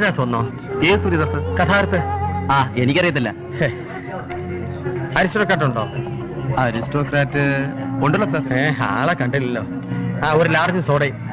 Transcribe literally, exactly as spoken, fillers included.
സൂര്യദാസ് വന്നോ? ഏ സൂര്യദാസ്? കഥാകൃത്ത്. ആ എനിക്കറിയത്തില്ല. അരിസ്റ്റോക്രാറ്റ് ഉണ്ടോ? അരിസ്റ്റോക്രാറ്റ് ഉണ്ടല്ലോ സാർ. ഏ ആളെ കണ്ടില്ലല്ലോ. ആ ഒരു ലാർജ് സോഡയും.